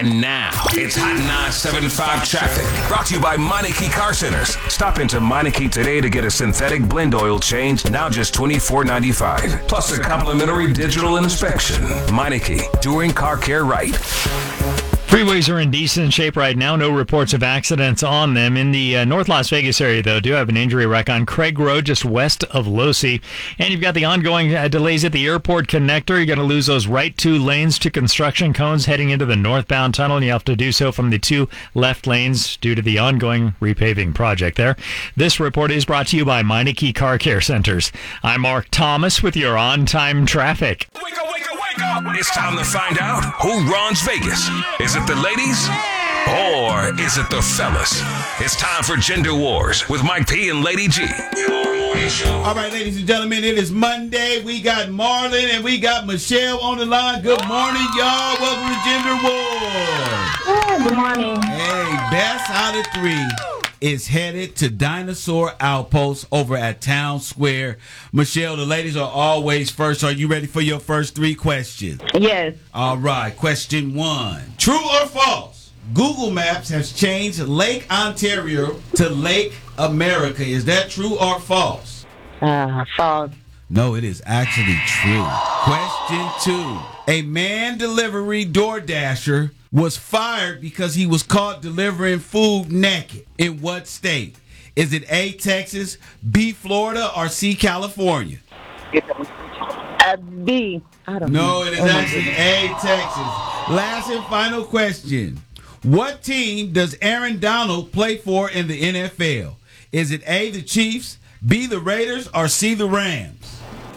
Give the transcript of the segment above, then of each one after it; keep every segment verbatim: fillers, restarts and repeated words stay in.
And now, it's Hot nine seven five Traffic, brought to you by Meineke Car Centers. Stop into Meineke today to get a synthetic blend oil change, now just twenty-four ninety-five, plus a complimentary digital inspection. Meineke, doing car care right. Freeways are in decent shape right now. No reports of accidents on them. In the uh, North Las Vegas area, though, do have an injury wreck on Craig Road, just west of Losee. And you've got the ongoing uh, delays at the airport connector. You're going to lose those right two lanes to construction cones heading into the northbound tunnel, and you have to do so from the two left lanes due to the ongoing repaving project there. This report is brought to you by Meineke Car Care Centers. I'm Mark Thomas with your on-time traffic. Wake up, wake up, wake up! It's time to find out who runs Vegas. Is it the ladies? Or is it the fellas? It's time for Gender Wars with Mike P and Lady G. All right, ladies and gentlemen, it is Monday. We got Marlon and we got Michelle on the line. Good morning, y'all. Welcome to Gender Wars. Oh, good morning. Hey, best out of three is headed to Dinosaur Outpost over at Town Square. Michelle, the ladies are always first. Are you ready for your first three questions? Yes. All right, question one. True or false? Google Maps has changed Lake Ontario to Lake America. Is that true or false? Uh, false. No, it is actually true. Question two. A man delivery DoorDasher was fired because he was caught delivering food naked. In what state? Is it A, Texas, B, Florida, or C, California? Uh, B. I don't know. No, it is Oh, my actually goodness. A, Texas. Last and final question. What team does Aaron Donald play for in the N F L? Is it A, the Chiefs, B, the Raiders, or C, the Rams?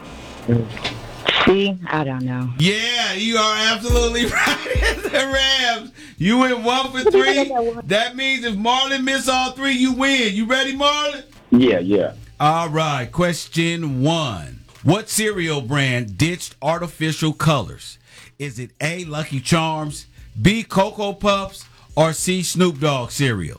C. I don't know. Yeah, you are absolutely right. It's the Rams. You went one for three. That means if Marlon miss all three, you win. You ready, Marlon? Yeah, yeah. All right. Question one. What cereal brand ditched artificial colors? Is it A, Lucky Charms, B, Cocoa Puffs, or C, Snoop Dogg cereal?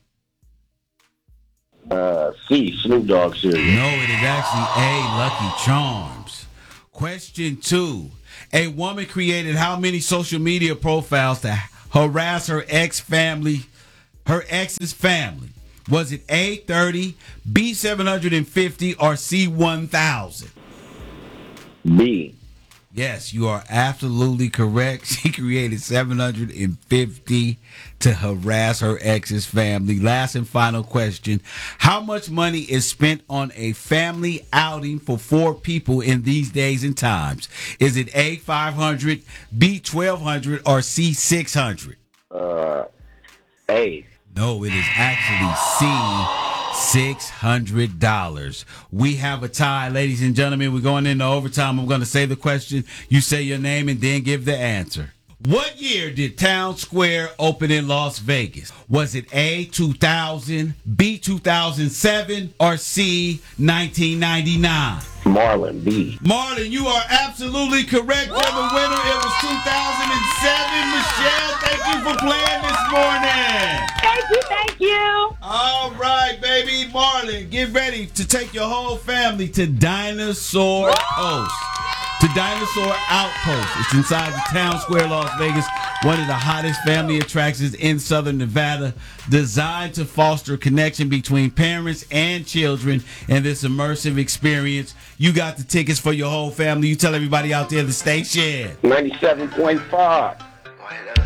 Uh, C, Snoop Dogg cereal. No, it is actually A, Lucky Charms. Question two. A woman created how many social media profiles to harass her ex-family, her ex's family? Was it A, thirty, B, seven hundred fifty, or C, one thousand? B. Yes, you are absolutely correct. She created seven hundred fifty to harass her ex's family. Last and final question. How much money is spent on a family outing for four people in these days and times? Is it A, five hundred, B, twelve hundred, or C, six hundred? Uh, A. No, it is actually C, six hundred dollars. We have a tie, ladies and gentlemen. We're going into overtime. I'm going to say the question. You say your name and then give the answer. What year did Town Square open in Las Vegas? Was it A, two thousand, B, two thousand seven, or C, nineteen ninety-nine? Marlon, B. Marlon, you are absolutely correct. You're the winner. It was two thousand seven. Michelle, thank you for playing this morning. Thank you, thank you. All right, baby. Marlon, get ready to take your whole family to Dinosaur Post. To Dinosaur Outpost. It's inside the Town Square, Las Vegas, one of the hottest family attractions in Southern Nevada, designed to foster a connection between parents and children in this immersive experience. You got the tickets for your whole family. You tell everybody out there the station. ninety-seven point five.